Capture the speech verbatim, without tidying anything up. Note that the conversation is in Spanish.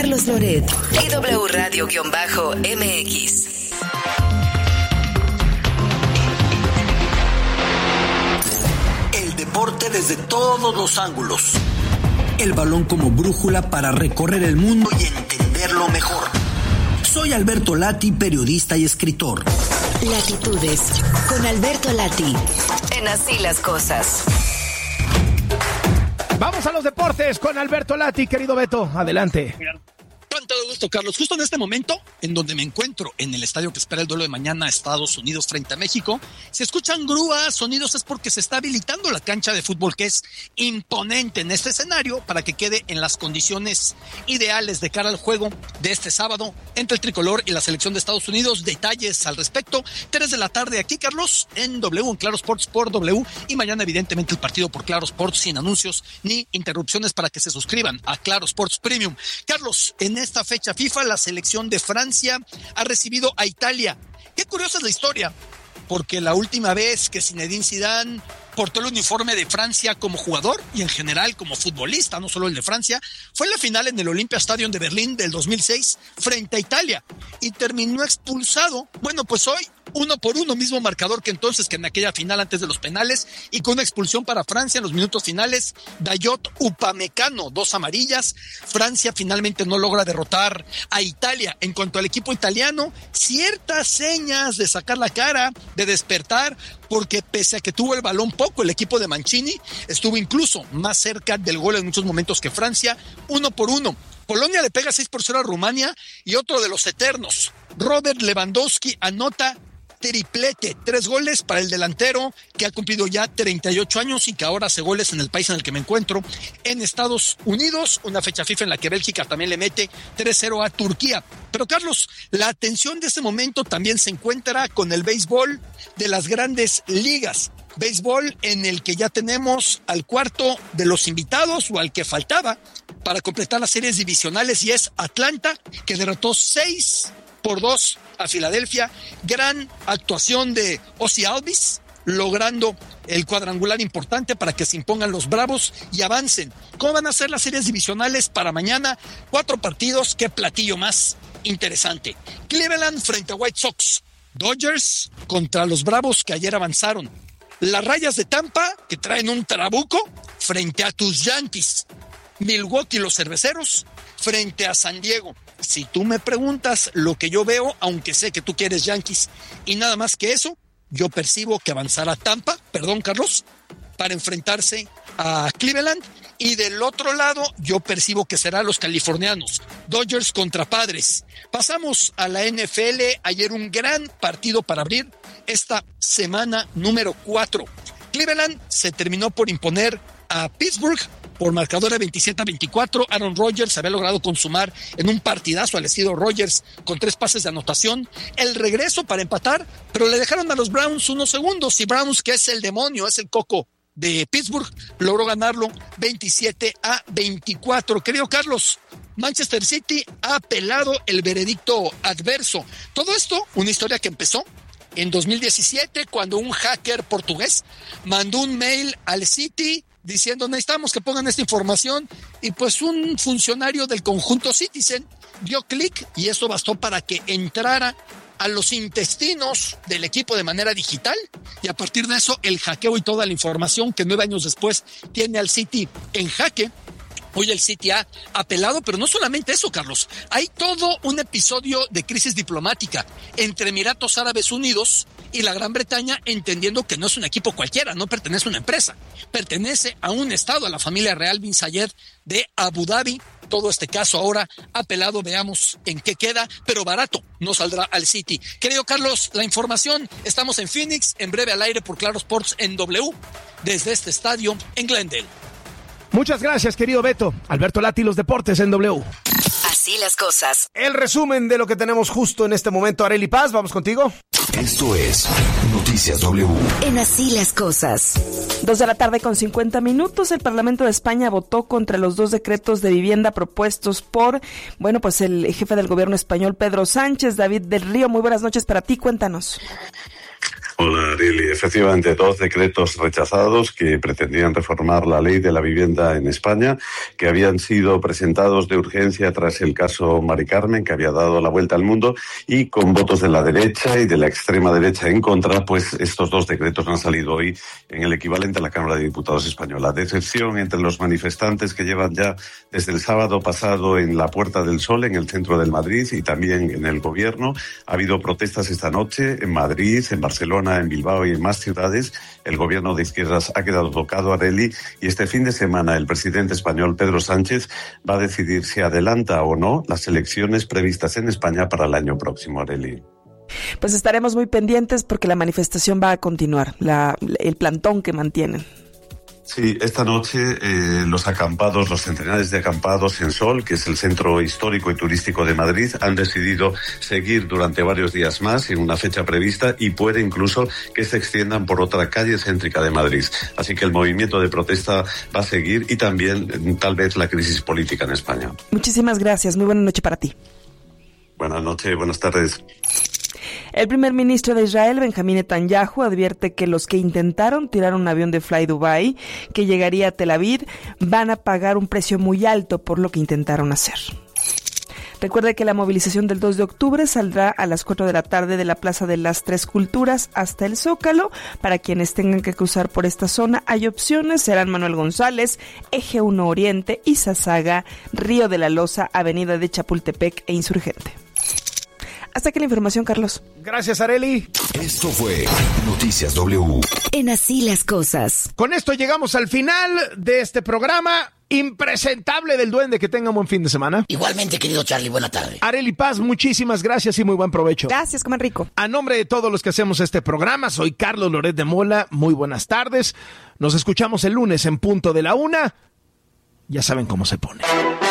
Carlos Loret y W Radio-M X. El deporte desde todos los ángulos. El balón como brújula para recorrer el mundo y entenderlo mejor. Soy Alberto Lati, periodista y escritor. Latitudes, con Alberto Lati, en Así las Cosas. Vamos a los deportes con Alberto Lati, querido Beto, adelante. Con todo gusto, Carlos. Justo en este momento, en donde me encuentro, en el estadio que espera el duelo de mañana, Estados Unidos frente a México, se escuchan grúas, sonidos, es porque se está habilitando la cancha de fútbol, que es imponente en este escenario, para que quede en las condiciones ideales de cara al juego de este sábado entre el tricolor y la selección de Estados Unidos. Detalles al respecto, tres de la tarde aquí, Carlos, en W, en Claro Sports por W, y mañana evidentemente el partido por Claro Sports, sin anuncios ni interrupciones, para que se suscriban a Claro Sports Premium. Carlos, en esta fecha FIFA, la selección de Francia ha recibido a Italia. Qué curiosa es la historia, porque la última vez que Zinedine Zidane portó el uniforme de Francia como jugador y en general como futbolista, no solo el de Francia, fue en la final en el Olympia Stadium de Berlín del dos mil seis frente a Italia y terminó expulsado. Bueno, pues hoy uno por uno, mismo marcador que entonces, que en aquella final antes de los penales, y con una expulsión para Francia en los minutos finales. Dayot Upamecano, dos amarillas. Francia finalmente no logra derrotar a Italia. En cuanto al equipo italiano, ciertas señas de sacar la cara, de despertar, porque pese a que tuvo el balón poco, el equipo de Mancini estuvo incluso más cerca del gol en muchos momentos que Francia, uno por uno. Polonia le pega seis por cero a Rumania, y otro de los eternos, Robert Lewandowski, anota triplete, tres goles para el delantero que ha cumplido ya treinta y ocho años y que ahora hace goles en el país en el que me encuentro, en Estados Unidos, una fecha FIFA en la que Bélgica también le mete tres cero a Turquía. Pero Carlos, la atención de este momento también se encuentra con el béisbol de las grandes ligas. Béisbol en el que ya tenemos al cuarto de los invitados, o al que faltaba para completar las series divisionales, y es Atlanta, que derrotó seis por dos a Filadelfia. Gran actuación de Ozzie Albies, logrando el cuadrangular importante para que se impongan los Bravos y avancen. ¿Cómo van a ser las series divisionales para mañana? Cuatro partidos, qué platillo más interesante. Cleveland frente a White Sox, Dodgers contra los Bravos, que ayer avanzaron, las Rayas de Tampa, que traen un trabuco, frente a tus Yankees, Milwaukee, los Cerveceros frente a San Diego. Si tú me preguntas lo que yo veo, aunque sé que tú quieres Yankees y nada más que eso, yo percibo que avanzará Tampa, perdón Carlos, para enfrentarse a Cleveland, y del otro lado yo percibo que será los californianos, Dodgers contra Padres. Pasamos a la N F L, ayer un gran partido para abrir esta semana número cuatro. Cleveland se terminó por imponer a Pittsburgh por marcador de veintisiete a veinticuatro. Aaron Rodgers había logrado consumar en un partidazo al estilo Rodgers con tres pases de anotación el regreso para empatar, pero le dejaron a los Browns unos segundos, y Browns, que es el demonio, es el coco de Pittsburgh, logró ganarlo veintisiete a veinticuatro. Querido Carlos, Manchester City ha apelado el veredicto adverso. Todo esto, una historia que empezó en dos mil diecisiete, cuando un hacker portugués mandó un mail al City diciendo: necesitamos que pongan esta información, y pues un funcionario del conjunto Citizen dio clic, y eso bastó para que entrara a los intestinos del equipo de manera digital, y a partir de eso el hackeo y toda la información que nueve años después tiene al City en jaque. Hoy el City ha apelado, pero no solamente eso, Carlos. Hay todo un episodio de crisis diplomática entre Emiratos Árabes Unidos y la Gran Bretaña, entendiendo que no es un equipo cualquiera, no pertenece a una empresa, pertenece a un estado, a la familia real bin Zayed de Abu Dhabi. Todo este caso ahora apelado, veamos en qué queda, pero barato no saldrá al City. Querido Carlos, la información, estamos en Phoenix, en breve al aire por Claro Sports en W, desde este estadio en Glendale. Muchas gracias, querido Beto. Alberto Lati, los deportes en W. Así las cosas. El resumen de lo que tenemos justo en este momento. Arely Paz, vamos contigo. Esto es Noticias W. En Así las cosas. Dos de la tarde con cincuenta minutos. El Parlamento de España votó contra los dos decretos de vivienda propuestos por, bueno, pues el jefe del gobierno español, Pedro Sánchez. David del Río, muy buenas noches para ti, cuéntanos. Hola, Areli. Efectivamente, dos decretos rechazados que pretendían reformar la ley de la vivienda en España, que habían sido presentados de urgencia tras el caso Mari Carmen, que había dado la vuelta al mundo, y con votos de la derecha y de la extrema derecha en contra, pues estos dos decretos han salido hoy en el equivalente a la Cámara de Diputados española. Decepción entre los manifestantes que llevan ya desde el sábado pasado en la Puerta del Sol, en el centro del Madrid, y también en el gobierno. Ha habido protestas esta noche en Madrid, en Barcelona, en Bilbao y en más ciudades. El gobierno de izquierdas ha quedado tocado, Areli, y este fin de semana el presidente español Pedro Sánchez va a decidir si adelanta o no las elecciones previstas en España para el año próximo, Areli. Pues estaremos muy pendientes porque la manifestación va a continuar, la, el plantón que mantienen. Sí, esta noche eh, los acampados, los centenares de acampados en Sol, que es el centro histórico y turístico de Madrid, han decidido seguir durante varios días más en una fecha prevista y puede incluso que se extiendan por otra calle céntrica de Madrid. Así que el movimiento de protesta va a seguir y también tal vez la crisis política en España. Muchísimas gracias, muy buena noche para ti. Buenas noches, buenas tardes. El primer ministro de Israel, Benjamín Netanyahu, advierte que los que intentaron tirar un avión de Fly Dubai que llegaría a Tel Aviv van a pagar un precio muy alto por lo que intentaron hacer. Recuerde que la movilización del dos de octubre saldrá a las cuatro de la tarde de la Plaza de las Tres Culturas hasta el Zócalo. Para quienes tengan que cruzar por esta zona, hay opciones. Serán Manuel González, Eje uno Oriente, Izazaga, Río de la Loza, Avenida de Chapultepec e Insurgente. Hasta aquí la información, Carlos. Gracias, Areli. Esto fue Noticias W. En Así las Cosas. Con esto llegamos al final de este programa impresentable del Duende. Que tengan un buen fin de semana. Igualmente, querido Charlie, buena tarde. Areli Paz, muchísimas gracias y muy buen provecho. Gracias, coman rico. A nombre de todos los que hacemos este programa, soy Carlos Loret de Mola. Muy buenas tardes. Nos escuchamos el lunes en punto de la una. Ya saben cómo se pone.